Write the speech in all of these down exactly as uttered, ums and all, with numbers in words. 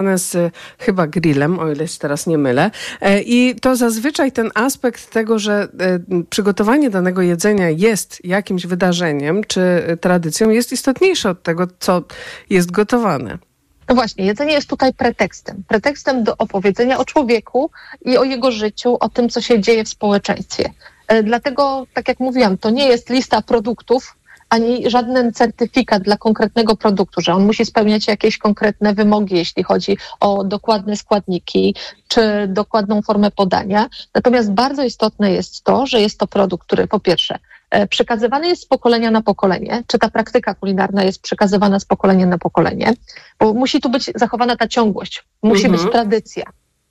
z chyba grillem, o ile się teraz nie mylę. I to zazwyczaj ten aspekt tego, że przygotowanie danego jedzenia jest jakimś wydarzeniem czy tradycją, jest istotniejsze od tego, co jest gotowane. No właśnie, jedzenie jest tutaj pretekstem. Pretekstem do opowiedzenia o człowieku i o jego życiu, o tym, co się dzieje w społeczeństwie. Dlatego, tak jak mówiłam, to nie jest lista produktów, ani żaden certyfikat dla konkretnego produktu, że on musi spełniać jakieś konkretne wymogi, jeśli chodzi o dokładne składniki czy dokładną formę podania. Natomiast bardzo istotne jest to, że jest to produkt, który po pierwsze przekazywany jest z pokolenia na pokolenie, czy ta praktyka kulinarna jest przekazywana z pokolenia na pokolenie, bo musi tu być zachowana ta ciągłość, musi mhm. być tradycja.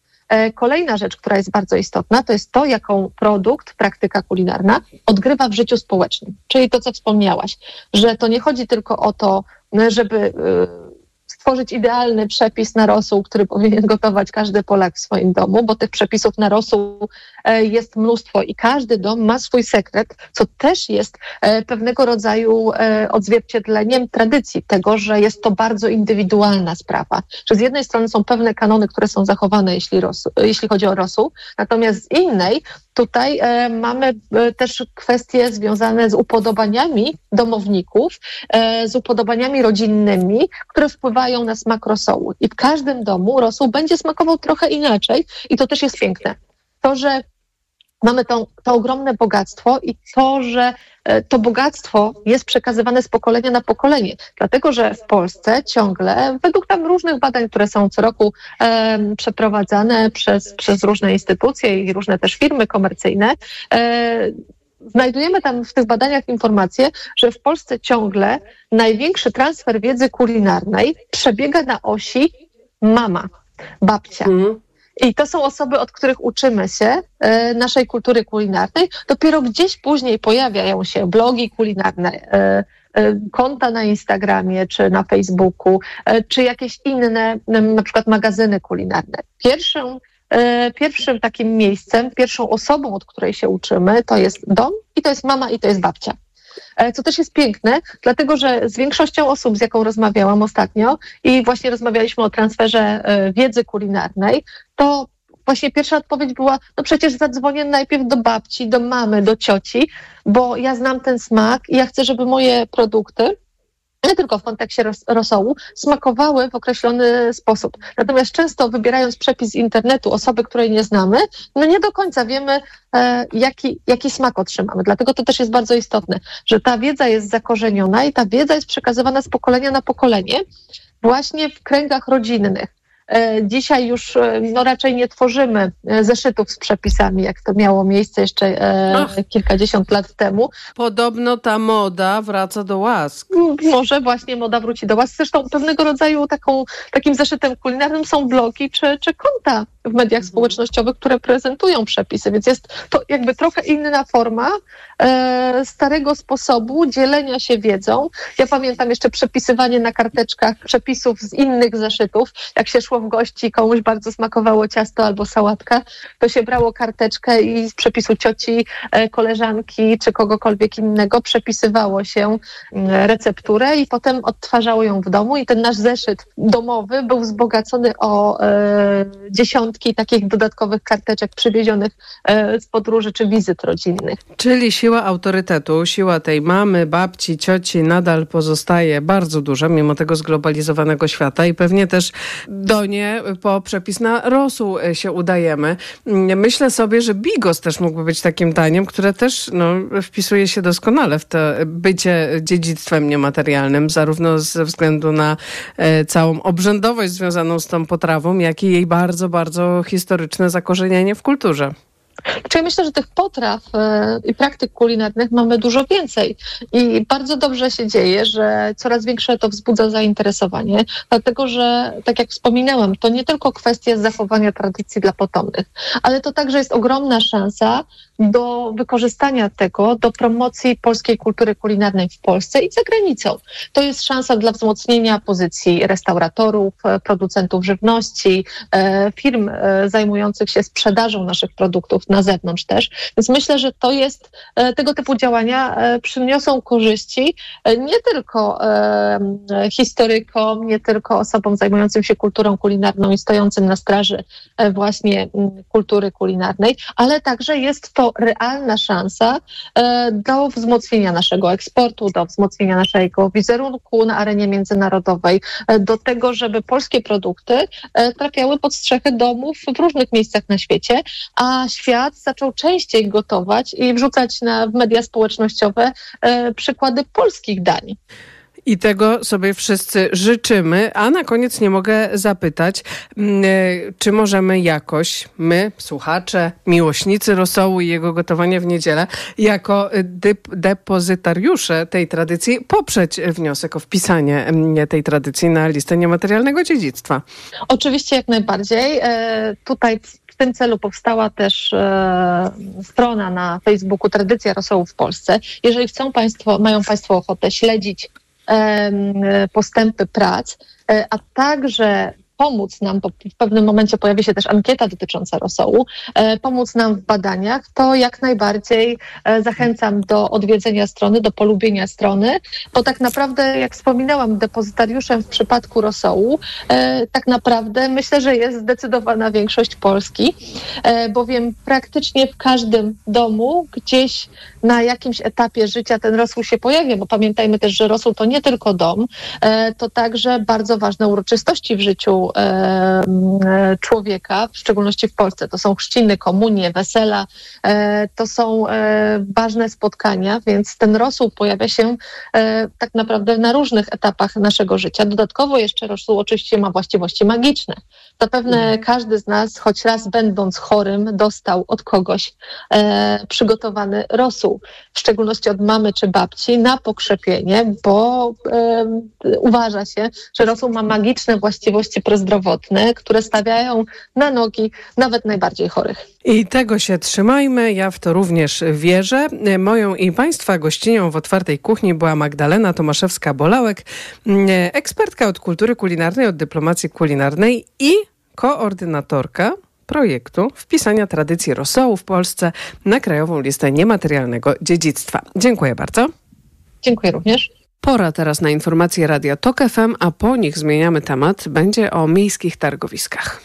Kolejna rzecz, która jest bardzo istotna, to jest to, jaką produkt, praktyka kulinarna odgrywa w życiu społecznym. Czyli to, co wspomniałaś, że to nie chodzi tylko o to, żeby stworzyć idealny przepis na rosół, który powinien gotować każdy Polak w swoim domu, bo tych przepisów na rosół jest mnóstwo i każdy dom ma swój sekret, co też jest pewnego rodzaju odzwierciedleniem tradycji tego, że jest to bardzo indywidualna sprawa. Że z jednej strony są pewne kanony, które są zachowane, jeśli, rosół, jeśli chodzi o rosół, natomiast z innej tutaj e, mamy e, też kwestie związane z upodobaniami domowników, e, z upodobaniami rodzinnymi, które wpływają na smak rosołu. I w każdym domu rosół będzie smakował trochę inaczej i to też jest piękne. To, że mamy to, to ogromne bogactwo i to, że e, to bogactwo jest przekazywane z pokolenia na pokolenie. Dlatego, że w Polsce ciągle, według tam różnych badań, które są co roku e, przeprowadzane przez, przez różne instytucje i różne też firmy komercyjne, e, znajdujemy tam w tych badaniach informacje, że w Polsce ciągle największy transfer wiedzy kulinarnej przebiega na osi mama, babcia. Mm. I to są osoby, od których uczymy się e, naszej kultury kulinarnej. Dopiero gdzieś później pojawiają się blogi kulinarne, e, e, konta na Instagramie czy na Facebooku, e, czy jakieś inne, na przykład magazyny kulinarne. Pierwszym, e, pierwszym takim miejscem, pierwszą osobą, od której się uczymy, to jest dom i to jest mama i to jest babcia. Co też jest piękne, dlatego że z większością osób, z jaką rozmawiałam ostatnio i właśnie rozmawialiśmy o transferze wiedzy kulinarnej, to właśnie pierwsza odpowiedź była, no przecież zadzwonię najpierw do babci, do mamy, do cioci, bo ja znam ten smak i ja chcę, żeby moje produkty, nie tylko w kontekście ros- rosołu, smakowały w określony sposób. Natomiast często wybierając przepis z internetu osoby, której nie znamy, no nie do końca wiemy, e, jaki, jaki smak otrzymamy. Dlatego to też jest bardzo istotne, że ta wiedza jest zakorzeniona i ta wiedza jest przekazywana z pokolenia na pokolenie właśnie w kręgach rodzinnych. Dzisiaj już no, raczej nie tworzymy zeszytów z przepisami, jak to miało miejsce jeszcze e, kilkadziesiąt lat temu. Podobno ta moda wraca do łask. Może właśnie moda wróci do łask. Zresztą pewnego rodzaju taką, takim zeszytem kulinarnym są blogi czy, czy konta w mediach społecznościowych, które prezentują przepisy, więc jest to jakby trochę inna forma e, starego sposobu dzielenia się wiedzą. Ja pamiętam jeszcze przepisywanie na karteczkach przepisów z innych zeszytów. Jak się szło w gości, komuś bardzo smakowało ciasto albo sałatka, to się brało karteczkę i z przepisu cioci, e, koleżanki czy kogokolwiek innego przepisywało się e, recepturę i potem odtwarzało ją w domu i ten nasz zeszyt domowy był wzbogacony o e, dziesiątki takich dodatkowych karteczek przywiezionych e, z podróży czy wizyt rodzinnych. Czyli siła autorytetu, siła tej mamy, babci, cioci nadal pozostaje bardzo duża, mimo tego zglobalizowanego świata i pewnie też do niej po przepis na rosół się udajemy. Myślę sobie, że bigos też mógłby być takim daniem, które też no, wpisuje się doskonale w to bycie dziedzictwem niematerialnym, zarówno ze względu na e, całą obrzędowość związaną z tą potrawą, jak i jej bardzo, bardzo historyczne zakorzenienie w kulturze. Czyli myślę, że tych potraw e, i praktyk kulinarnych mamy dużo więcej i bardzo dobrze się dzieje, że coraz większe to wzbudza zainteresowanie, dlatego że, tak jak wspominałam, to nie tylko kwestia zachowania tradycji dla potomnych, ale to także jest ogromna szansa do wykorzystania tego do promocji polskiej kultury kulinarnej w Polsce i za granicą. To jest szansa dla wzmocnienia pozycji restauratorów, producentów żywności, firm zajmujących się sprzedażą naszych produktów na zewnątrz też. Więc myślę, że to jest, tego typu działania przyniosą korzyści nie tylko historykom, nie tylko osobom zajmującym się kulturą kulinarną i stojącym na straży właśnie kultury kulinarnej, ale także jest to realna szansa do wzmocnienia naszego eksportu, do wzmocnienia naszego wizerunku na arenie międzynarodowej, do tego, żeby polskie produkty trafiały pod strzechy domów w różnych miejscach na świecie, a świat zaczął częściej gotować i wrzucać na, w media społecznościowe e, przykłady polskich dań. I tego sobie wszyscy życzymy. A na koniec nie mogę zapytać, czy możemy jakoś, my, słuchacze, miłośnicy rosołu i jego gotowania w niedzielę, jako dyp- depozytariusze tej tradycji poprzeć wniosek o wpisanie tej tradycji na listę niematerialnego dziedzictwa? Oczywiście jak najbardziej. E, tutaj w tym celu powstała też e, strona na Facebooku Tradycja Rosołu w Polsce. Jeżeli chcą Państwo, mają Państwo ochotę śledzić postępy prac, a także pomóc nam, bo w pewnym momencie pojawi się też ankieta dotycząca rosołu, pomóc nam w badaniach, to jak najbardziej zachęcam do odwiedzenia strony, do polubienia strony, bo tak naprawdę, jak wspominałam, depozytariuszem w przypadku rosołu, tak naprawdę myślę, że jest zdecydowana większość Polski, bowiem praktycznie w każdym domu gdzieś na jakimś etapie życia ten rosół się pojawia, bo pamiętajmy też, że rosół to nie tylko dom, to także bardzo ważne uroczystości w życiu człowieka, w szczególności w Polsce. To są chrzciny, komunie, wesela, to są ważne spotkania, więc ten rosół pojawia się tak naprawdę na różnych etapach naszego życia. Dodatkowo jeszcze rosół oczywiście ma właściwości magiczne. Zapewne każdy z nas, choć raz będąc chorym, dostał od kogoś przygotowany rosół, w szczególności od mamy czy babci, na pokrzepienie, bo uważa się, że rosół ma magiczne właściwości prozdrowotne, które stawiają na nogi nawet najbardziej chorych. I tego się trzymajmy, ja w to również wierzę. Moją i Państwa gościnią w Otwartej Kuchni była Magdalena Tomaszewska-Bolałek, ekspertka od kultury kulinarnej, od dyplomacji kulinarnej i koordynatorka projektu wpisania tradycji rosołu w Polsce na krajową listę niematerialnego dziedzictwa. Dziękuję bardzo. Dziękuję również. Pora teraz na informacje Radia Tok F M, a po nich zmieniamy temat. Będzie o miejskich targowiskach.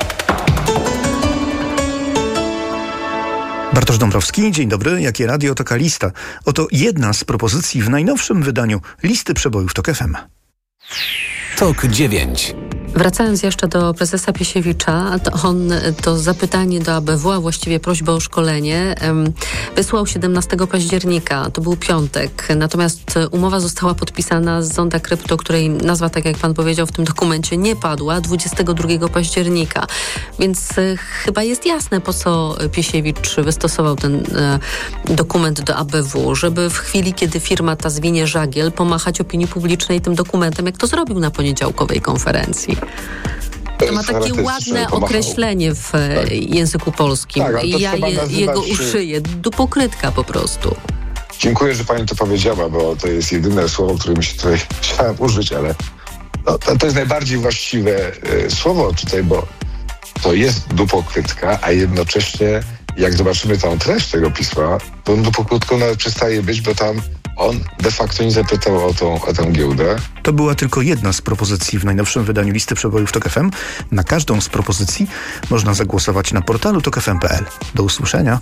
Bartosz Dąbrowski, dzień dobry. Jakie radio, taka lista? Oto jedna z propozycji w najnowszym wydaniu listy przebojów Tok F M. Tok dziewięć. Wracając jeszcze do prezesa Piesiewicza, to on to zapytanie do A B W, a właściwie prośbę o szkolenie, wysłał siedemnastego października, to był piątek. Natomiast umowa została podpisana z Zonda Krypto, której nazwa, tak jak pan powiedział, w tym dokumencie nie padła, dwudziestego drugiego października. Więc chyba jest jasne, po co Piesiewicz wystosował ten dokument do A B W, żeby w chwili, kiedy firma ta zwinie żagiel, pomachać opinii publicznej tym dokumentem, jak to zrobił na poniedziałkowej konferencji. To ma takie ładne określenie w tak. języku polskim. Tak, I ja je, nazywać... jego uszyję. Dupokrytka po prostu. Dziękuję, że pani to powiedziała, bo to jest jedyne słowo, które mi się tutaj chciałem użyć, ale no, to, to jest najbardziej właściwe y, słowo tutaj, bo to jest dupokrytka, a jednocześnie jak zobaczymy tą treść tego pisma, to on dupokrytką nawet przestaje być, bo tam on de facto nie zapytał o tą, o tę giełdę. To była tylko jedna z propozycji w najnowszym wydaniu listy przebojów Tok F M. Na każdą z propozycji można zagłosować na portalu tok f m kropka p l. Do usłyszenia.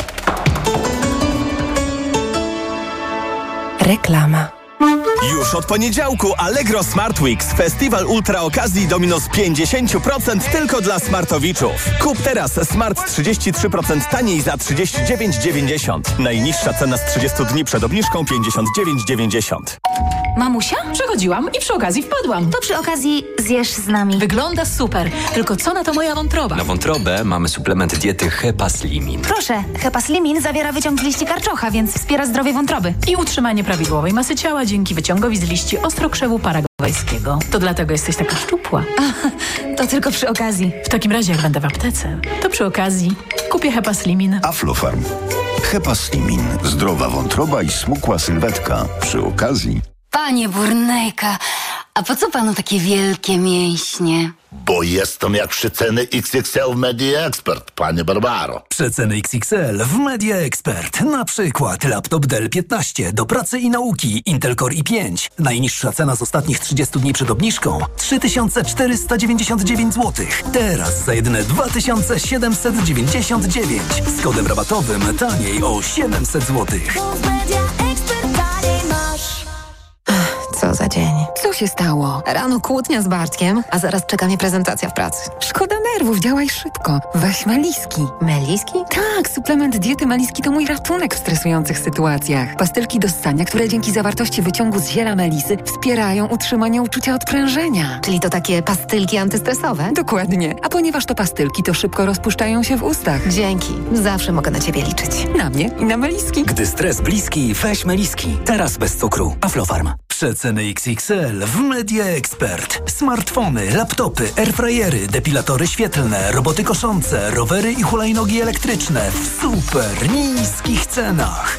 Reklama. Już od poniedziałku Allegro Smart Weeks. Festiwal ultra okazji do minus pięćdziesiąt procent tylko dla smartowiczów. Kup teraz smart trzydzieści trzy procent taniej za trzydzieści dziewięć dziewięćdziesiąt. Najniższa cena z trzydziestu dni przed obniżką pięćdziesiąt dziewięć dziewięćdziesiąt. Mamusia? Przechodziłam i przy okazji wpadłam. To przy okazji zjesz z nami. Wygląda super. Tylko co na to moja wątroba? Na wątrobę mamy suplement diety Hepaslimin. Proszę, Hepaslimin zawiera wyciąg z liści karczocha, więc wspiera zdrowie wątroby. I utrzymanie prawidłowej masy ciała dzięki wyciągowi z liści ostrokrzewu paragwajskiego. To dlatego jesteś taka szczupła. A, to tylko przy okazji. W takim razie, jak będę w aptece, to przy okazji kupię Hepaslimin. Aflofarm. Hepaslimin. Zdrowa wątroba i smukła sylwetka. Przy okazji... Panie Burnejka, a po co panu takie wielkie mięśnie? Bo jestem jak przeceny X X L w Media Expert, panie Barbaro. Przeceny X X L w Media Expert. Na przykład laptop Dell piętnaście do pracy i nauki Intel Core i pięć. Najniższa cena z ostatnich trzydziestu dni przed obniżką trzy tysiące czterysta dziewięćdziesiąt dziewięć złotych. Teraz za jedyne dwa tysiące siedemset dziewięćdziesiąt dziewięć. Z kodem rabatowym taniej o siedemset złotych. Co za dzień. Co się stało? Rano kłótnia z Bartkiem, a zaraz czeka mnie prezentacja w pracy. Szkoda nerwów, działaj szybko. Weź Meliski. Meliski? Tak, suplement diety Meliski to mój ratunek w stresujących sytuacjach. Pastylki do ssania, które dzięki zawartości wyciągu z ziela melisy wspierają utrzymanie uczucia odprężenia. Czyli to takie pastylki antystresowe? Dokładnie. A ponieważ to pastylki, to szybko rozpuszczają się w ustach. Dzięki. Zawsze mogę na ciebie liczyć. Na mnie i na Meliski. Gdy stres bliski, weź Meliski. Teraz bez cukru. Aflofarm. Przeceny X X L w Media Expert. Smartfony, laptopy, airfryery, depilatory świetlne, roboty koszące, rowery i hulajnogi elektryczne w super niskich cenach.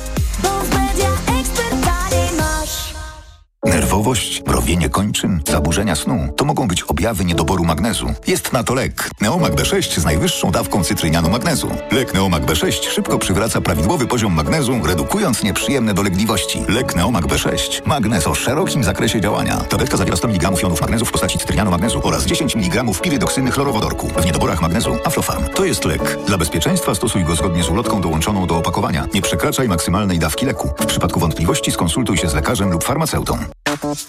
Nerwowość, mrowienie kończyn, zaburzenia snu to mogą być objawy niedoboru magnezu. Jest na to lek. Neomag B sześć z najwyższą dawką cytrynianu magnezu. Lek Neomag B sześć szybko przywraca prawidłowy poziom magnezu, redukując nieprzyjemne dolegliwości. Lek Neomag B sześć. Magnez o szerokim zakresie działania. Tabletka zawiera sto miligramów jonów magnezu w postaci cytrynianu magnezu oraz dziesięć miligramów pirydoksyny chlorowodorku. W niedoborach magnezu Aflofarm. To jest lek. Dla bezpieczeństwa stosuj go zgodnie z ulotką dołączoną do opakowania. Nie przekraczaj maksymalnej dawki leku. W przypadku wątpliwości skonsultuj się z lekarzem lub farmaceutą.